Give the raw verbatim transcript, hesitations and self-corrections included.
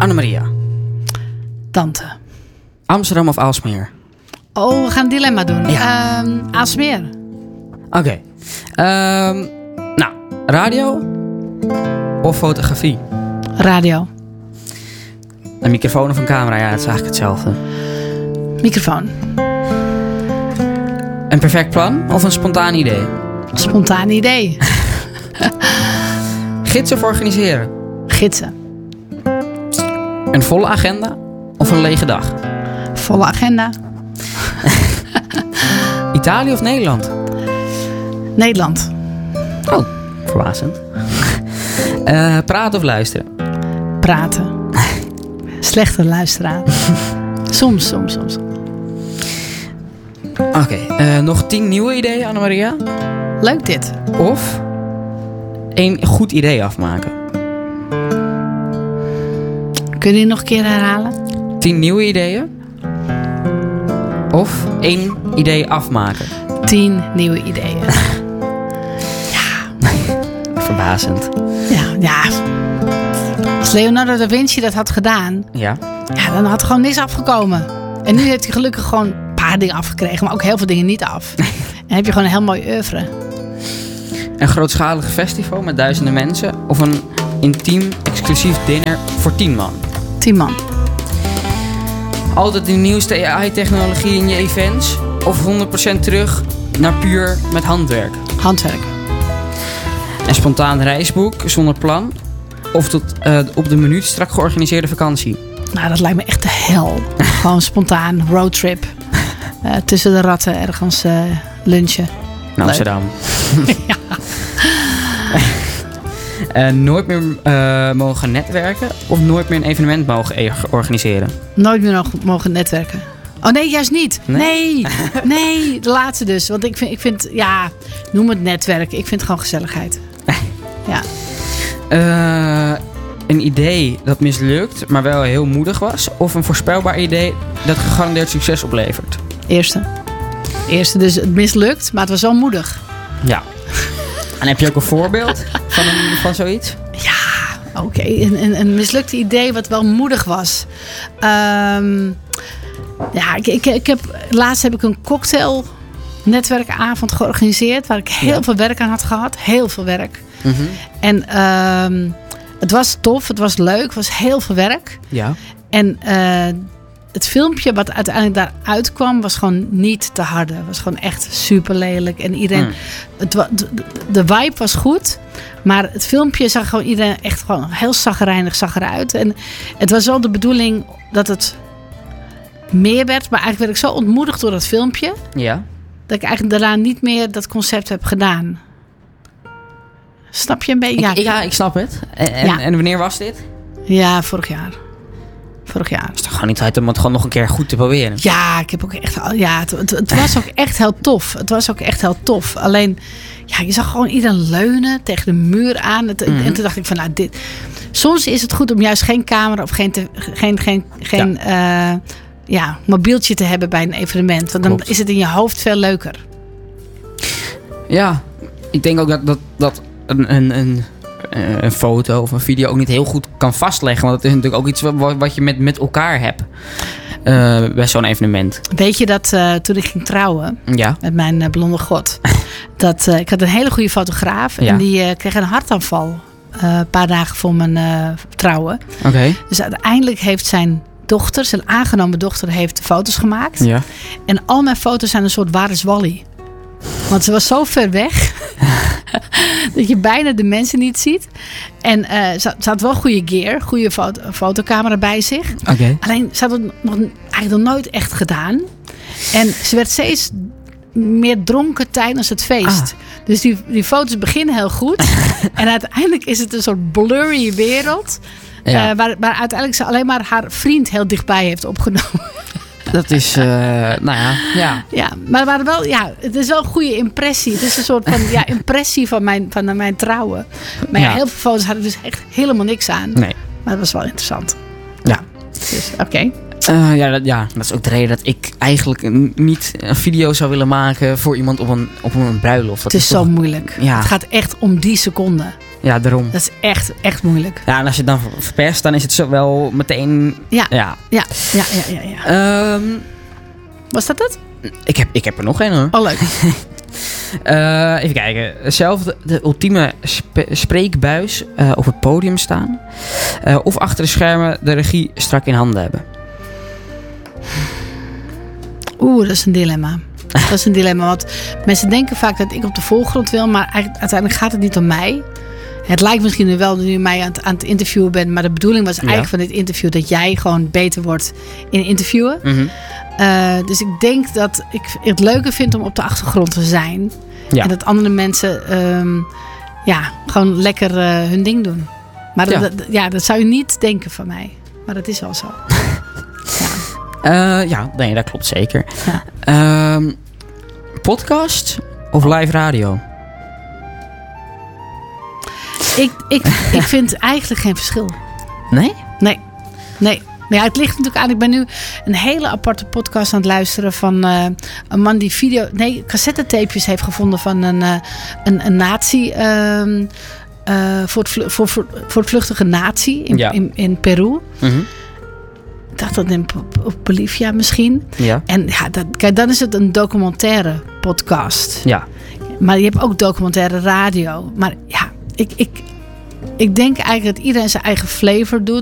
Annemaria. Tante. Amsterdam of Aalsmeer? Oh, we gaan een dilemma doen. Ja. Um, Aalsmeer. Oké. Okay. Um, nou, radio of fotografie? Radio. Een microfoon of een camera? Ja, dat is eigenlijk hetzelfde. Microfoon. Een perfect plan of een spontaan idee? Spontaan idee. Gidsen of organiseren? Gidsen. Een volle agenda of een lege dag? Volle agenda. Italië of Nederland? Nederland. Oh, verbazend. uh, praten of luisteren? Praten. Slechte luisteraar. soms, soms, soms. Oké, okay, uh, nog tien nieuwe ideeën, Annemaria? Leuk dit. Of één goed idee afmaken? Kun je die nog een keer herhalen? Tien nieuwe ideeën? Of één idee afmaken? Tien nieuwe ideeën. ja. Verbazend. Ja, ja. Als Leonardo da Vinci dat had gedaan... Ja. Ja, dan had er gewoon niks afgekomen. En nu heeft hij gelukkig gewoon een paar dingen afgekregen... maar ook heel veel dingen niet af. En heb je gewoon een heel mooi oeuvre. Een grootschalig festival met duizenden mensen... of een intiem, exclusief dinner voor tien man? Tien man. Altijd de nieuwste A I-technologie in je events... of honderd procent terug naar puur met handwerk? Handwerk. Een spontaan reisboek zonder plan... of tot uh, op de minuut strak georganiseerde vakantie? Nou, dat lijkt me echt de hel. Gewoon spontaan, roadtrip. Uh, tussen de ratten ergens uh, lunchen. Naar Amsterdam. ja. uh, nooit meer uh, mogen netwerken... of nooit meer een evenement mogen e- organiseren? Nooit meer nog mogen netwerken. Oh nee, juist niet. Nee? Nee, nee, de laatste dus. Want ik vind, ik vind, ja, noem het netwerk. Ik vind het gewoon gezelligheid. ja. Uh, een idee dat mislukt, maar wel heel moedig was... of een voorspelbaar idee dat gegarandeerd succes oplevert? Eerste. Eerste, dus het mislukt, maar het was wel moedig. Ja. En heb je ook een voorbeeld van, een, van zoiets? Ja, oké. Okay. Een, een, een mislukt idee wat wel moedig was. Um, ja, ik, ik, ik heb, laatst heb ik een cocktail netwerkavond georganiseerd... waar ik heel ja. veel werk aan had gehad. Heel veel werk. Mm-hmm. En um, het was tof, het was leuk, het was heel veel werk. Ja. En uh, het filmpje wat uiteindelijk daaruit kwam was gewoon niet te harde. Het was gewoon echt super lelijk. En iedereen, mm. het, de, de vibe was goed, maar het filmpje zag gewoon iedereen echt gewoon heel chagrijnig zag eruit. En het was wel de bedoeling dat het meer werd, maar eigenlijk werd ik zo ontmoedigd door dat filmpje. Ja. Dat ik eigenlijk daarna niet meer dat concept heb gedaan. Snap je een beetje? Ja, ik, ja, ik snap het. En, ja. en wanneer was dit? Ja, vorig jaar. Vorig jaar. Is toch gewoon niet tijd om het gewoon nog een keer goed te proberen? Ja, ik heb ook echt... Ja, het, het, het was ook echt heel tof. Het was ook echt heel tof. Alleen, ja, je zag gewoon iedereen leunen tegen de muur aan. Het, mm-hmm. En toen dacht ik van, nou, dit... Soms is het goed om juist geen camera of geen, te, geen, geen, geen ja. Uh, ja, mobieltje te hebben bij een evenement. Want dan Klopt. Is het in je hoofd veel leuker. Ja, ik denk ook dat... dat, dat Een, een, een, een foto of een video ook niet heel goed kan vastleggen. Want het is natuurlijk ook iets wat, wat je met, met elkaar hebt. Uh, bij zo'n evenement. Weet je dat uh, toen ik ging trouwen ja. met mijn uh, blonde god. dat uh, ik had een hele goede fotograaf. Ja. En die uh, kreeg een hartaanval. Uh, een paar dagen voor mijn uh, trouwen. Okay. Dus uiteindelijk heeft zijn dochter, zijn aangenomen dochter, heeft de foto's gemaakt. Ja. En al mijn foto's zijn een soort Where's Wally. Want ze was zo ver weg... dat je bijna de mensen niet ziet. En uh, ze, ze had wel goede gear, goede foto, fotocamera bij zich. Okay. Alleen ze had het nog, eigenlijk nog nooit echt gedaan. En ze werd steeds meer dronken tijdens het feest. Ah. Dus die, die foto's beginnen heel goed. En uiteindelijk is het een soort blurry wereld. Ja. Uh, waar, waar uiteindelijk ze alleen maar haar vriend heel dichtbij heeft opgenomen. Dat is, uh, nou ja, ja. Ja, maar, maar wel, ja, het is wel een goede impressie. Het is een soort van ja, impressie van mijn, van mijn trouwen. Maar ja, ja, heel veel foto's hadden dus echt helemaal niks aan. Nee. Maar dat was wel interessant. Ja. Dus, oké. Okay. Uh, ja, dat, ja, dat is ook de reden dat ik eigenlijk een, niet een video zou willen maken voor iemand op een, op een bruiloft. Dat het is, is toch zo moeilijk. Ja. Het gaat echt om die seconde. Ja, daarom. Dat is echt, echt moeilijk. Ja, en als je het dan verpest, dan is het zo wel meteen... Ja, Ja. ja, ja, ja, ja. ja. Um, Was dat het? ik, heb, ik heb er nog één hoor. Oh, leuk. Uh, even kijken. Zelf de, de ultieme spe- spreekbuis uh, op het podium staan. Uh, of achter de schermen de regie strak in handen hebben. Oeh, dat is een dilemma. Dat is een dilemma. Want mensen denken vaak dat ik op de voorgrond wil. Maar eigenlijk, uiteindelijk gaat het niet om mij. Het lijkt misschien nu wel dat je mij aan het, aan het interviewen bent. Maar de bedoeling was eigenlijk ja. van dit interview dat jij gewoon beter wordt in interviewen. Mm-hmm. Uh, dus ik denk dat ik het leuker vind om op de achtergrond te zijn. Ja. En dat andere mensen um, ja, gewoon lekker uh, hun ding doen. Maar ja. Dat, ja, dat zou je niet denken van mij. Maar dat is wel zo. ja, uh, ja nee, dat klopt zeker. Ja. Uh, podcast of live radio? Ik, ik, ik vind eigenlijk geen verschil. Nee? Nee. Nee. Maar ja, het ligt natuurlijk aan. Ik ben nu een hele aparte podcast aan het luisteren van uh, een man die video, nee, cassettetapejes heeft gevonden van een, uh, een, een nazi. Uh, uh, voor, het vlu- voor, voor, voor het vluchtige nazi in, ja. in, in Peru. Mm-hmm. Ik dacht dat in op Bolivia misschien. Ja. En ja, dat, kijk, dan is het een documentaire podcast. Ja. Maar je hebt ook documentaire radio. Maar ja, ik, ik, ik denk eigenlijk dat iedereen zijn eigen flavor doet.